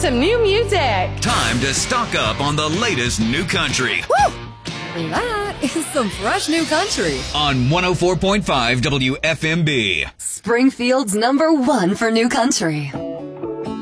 some new music. Time to stock up on the latest new country. Woo! That is some fresh new country. On 104.5 WFMB. Springfield's #1 for new country.